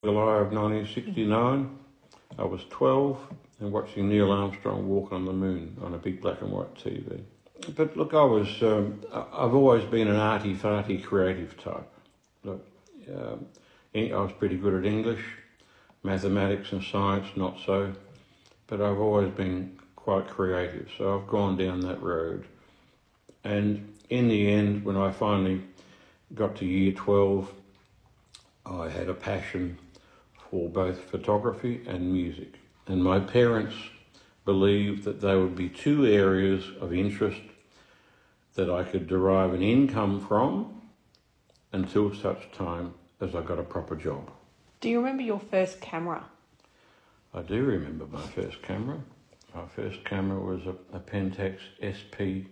July of 1969. I was 12 and watching Neil Armstrong walk on the moon on a big black and white TV. But look, I've always been an arty-farty creative type. Look, I was pretty good at English, mathematics and science, not so. But I've always been quite creative, so I've gone down that road. And in the end, when I finally got to year 12, I had a passion for both photography and music. And my parents believed that they would be two areas of interest that I could derive an income from until such time as I got a proper job. Do you remember your first camera? I do remember my first camera. My first camera was a Pentax SP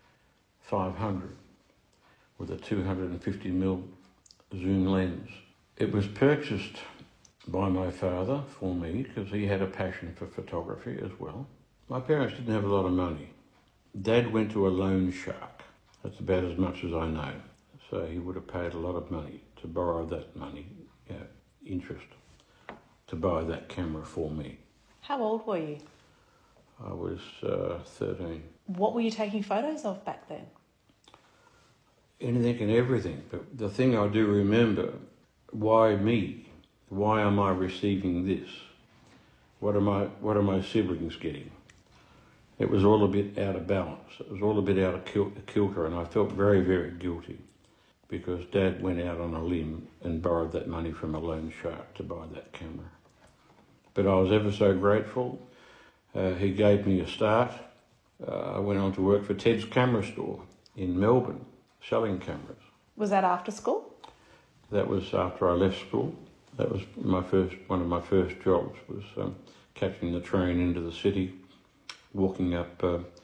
500 with a 250mm zoom lens. It was purchased by my father for me because he had a passion for photography as well. My parents didn't have a lot of money. Dad went to a loan shark. That's about as much as I know. So he would have paid a lot of money to borrow that money, interest, to buy that camera for me. How old were you? I was 13. What were you taking photos of back then? Anything and everything. But the thing I do remember, why me? Why am I receiving this? What are my siblings getting? It was all a bit out of balance. It was all a bit out of kilter, and I felt very, very guilty because Dad went out on a limb and borrowed that money from a loan shark to buy that camera. But I was ever so grateful. He gave me a start. I went on to work for Ted's Camera Store in Melbourne, selling cameras. Was that after school? That was after I left school. That was one of my first jobs was catching the train into the city, walking up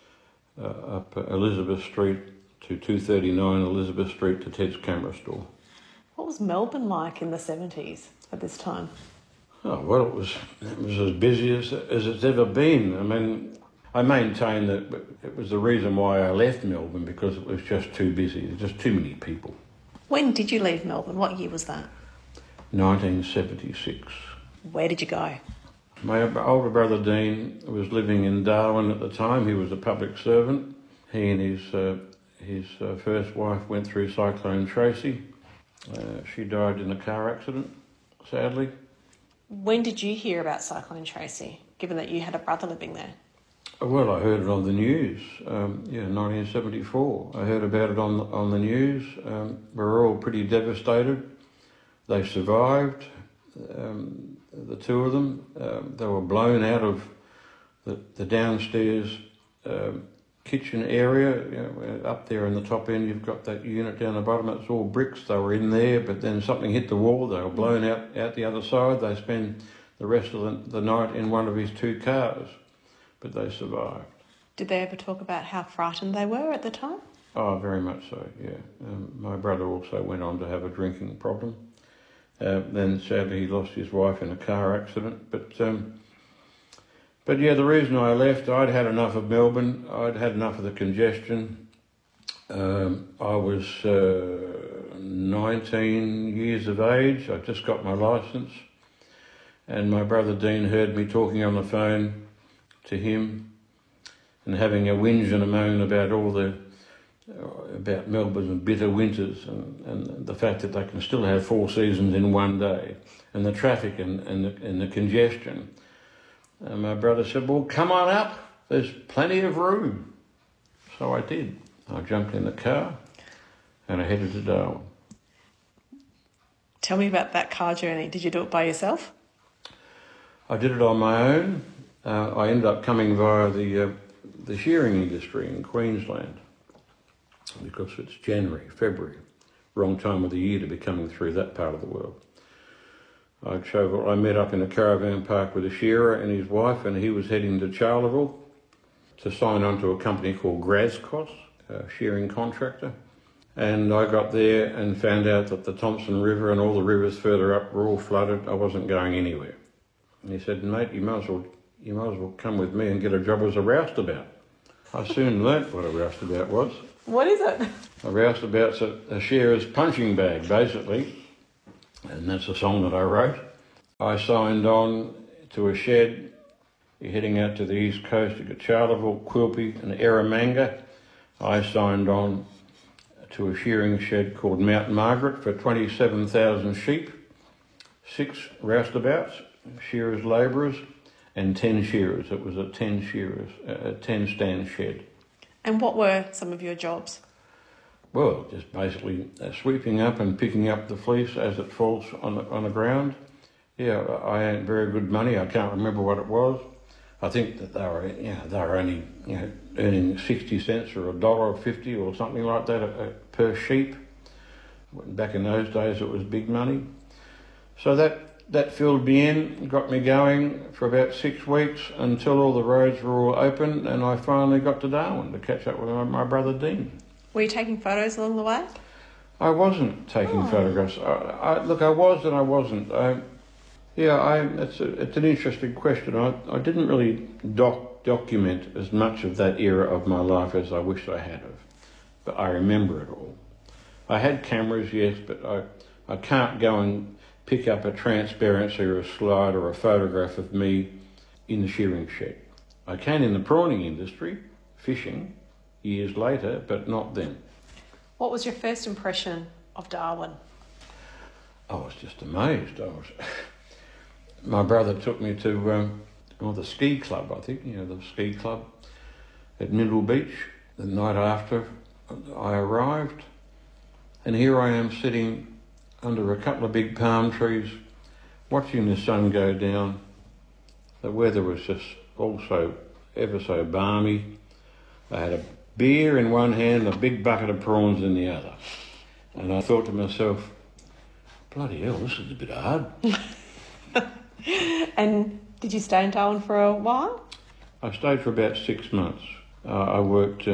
Elizabeth Street to 239 Elizabeth Street to Ted's Camera Store. What was Melbourne like in the 70s at this time? Oh, well, it was as busy as it's ever been. I mean, I maintain that it was the reason why I left Melbourne because it was just too busy. There were just too many people. When did you leave Melbourne? What year was that? 1976. Where did you go? My older brother Dean was living in Darwin at the time. He was a public servant. He and his first wife went through Cyclone Tracy. She died in a car accident, sadly. When did you hear about Cyclone Tracy, given that you had a brother living there? Well, I heard it on the news, 1974. I heard about it on the news. We were all pretty devastated. They survived, the two of them. They were blown out of the downstairs kitchen area. Up there in the top end, you've got that unit down the bottom. It's all bricks. They were in there, but then something hit the wall. They were blown out the other side. They spent the rest of the night in one of his two cars, but they survived. Did they ever talk about how frightened they were at the time? Oh, very much so, yeah. My brother also went on to have a drinking problem. Then sadly he lost his wife in a car accident. But yeah, the reason I left, I'd had enough of Melbourne. I'd had enough of the congestion. I was 19 years of age. I just got my licence. And my brother Dean heard me talking on the phone to him and having a whinge and a moan about about Melbourne's bitter winters and the fact that they can still have 4 seasons in one day and the traffic and the congestion. And my brother said, well, come on up, there's plenty of room. So I did. I jumped in the car and I headed to Darwin. Tell me about that car journey. Did you do it by yourself? I did it on my own. I ended up coming via the shearing industry in Queensland because it's January, February, wrong time of the year to be coming through that part of the world. I met up in a caravan park with a shearer and his wife, and he was heading to Charleville to sign on to a company called Grascos, a shearing contractor. And I got there and found out that the Thompson River and all the rivers further up were all flooded. I wasn't going anywhere. And he said, mate, you might as well come with me and get a job as a roustabout. I soon learnt what a roustabout was. What is it? A roustabout's a shearer's punching bag, basically. And that's a song that I wrote. I signed on to a shed. You're heading out to the east coast, you got Charleville, Quilpie and Eromanga. I signed on to a shearing shed called Mount Margaret for 27,000 sheep, 6 roustabouts, shearers, labourers, and 10 shearers. It was a 10 shearers, a 10 stand shed. And what were some of your jobs? Well, just basically sweeping up and picking up the fleece as it falls on the ground. Yeah, I earned very good money. I can't remember what it was. I think that they were only earning 60 cents or $1.50 or something like that per sheep. Back in those days, it was big money. So that filled me in, got me going for about 6 weeks until all the roads were all open, and I finally got to Darwin to catch up with my brother Dean. Were you taking photos along the way? I wasn't taking photographs. I was and I wasn't. It's an interesting question. I didn't really document as much of that era of my life as I wish I had of, but I remember it all. I had cameras, yes, but I can't go and pick up a transparency or a slide or a photograph of me in the shearing shed. I can in the prawning industry, fishing, years later, but not then. What was your first impression of Darwin? I was just amazed. My brother took me to the ski club, I think, the ski club at Middle Beach the night after I arrived. And here I am sitting under a couple of big palm trees, watching the sun go down. The weather was just also ever so balmy. I had a beer in one hand, a big bucket of prawns in the other. And I thought to myself, bloody hell, this is a bit hard. And did you stay in Darwin for a while? I stayed for about 6 months. I worked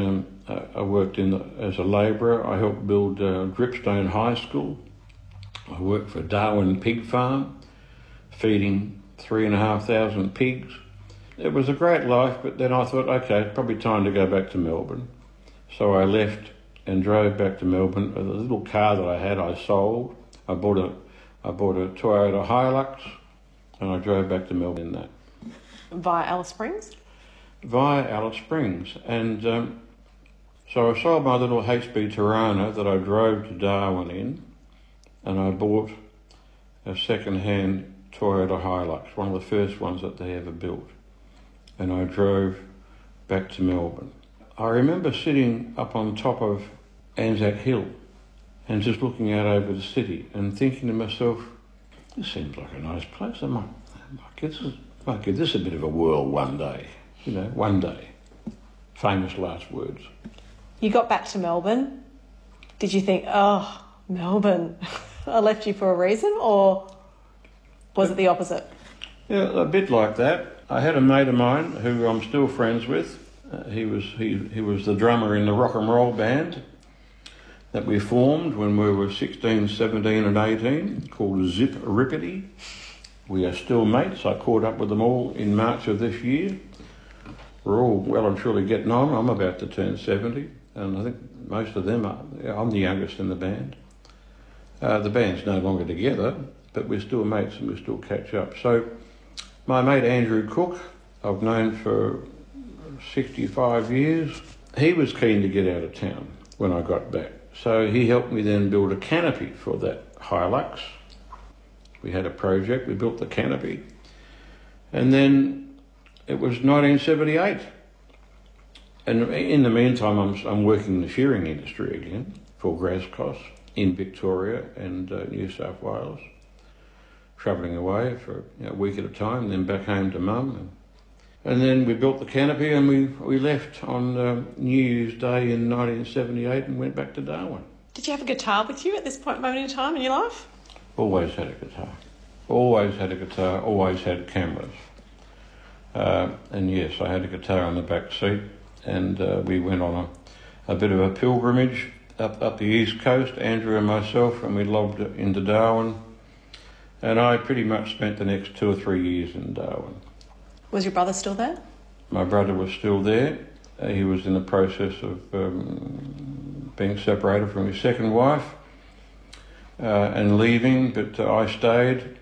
as a labourer. I helped build Dripstone High School. I worked for Darwin Pig Farm, feeding 3,500 pigs. It was a great life, but then I thought, okay, it's probably time to go back to Melbourne. So I left and drove back to Melbourne. The little car that I had, I sold. I bought a Toyota Hilux, and I drove back to Melbourne in that. Via Alice Springs? Via Alice Springs. And so I sold my little HB Tirana that I drove to Darwin in, and I bought a second-hand Toyota Hilux, one of the first ones that they ever built. And I drove back to Melbourne. I remember sitting up on top of Anzac Hill and just looking out over the city and thinking to myself, this seems like a nice place. I might give this a bit of a whirl one day. One day. Famous last words. You got back to Melbourne. Did you think, oh, Melbourne, I left you for a reason, or was it the opposite? Yeah, a bit like that. I had a mate of mine who I'm still friends with. He was the drummer in the rock and roll band that we formed when we were 16, 17 and 18, called Zip Rippity. We are still mates. I caught up with them all in March of this year. We're all well and truly getting on. I'm about to turn 70, and I think most of them I'm the youngest in the band. The band's no longer together, but we're still mates and we still catch up. So my mate Andrew Cook, I've known for 65 years, he was keen to get out of town when I got back. So he helped me then build a canopy for that Hilux. We had a project, we built the canopy. And then it was 1978. And in the meantime, I'm working in the shearing industry again for Grascos in Victoria and New South Wales, travelling away for a week at a time, then back home to Mum. And then we built the canopy and we left on New Year's Day in 1978 and went back to Darwin. Did you have a guitar with you at this moment in time in your life? Always had a guitar. Always had a guitar, always had cameras. And yes, I had a guitar on the back seat, and we went on a bit of a pilgrimage up the east coast, Andrew and myself, and we logged into Darwin. And I pretty much spent the next 2 or 3 years in Darwin. Was your brother still there? My brother was still there. He was in the process of being separated from his second wife and leaving, but I stayed.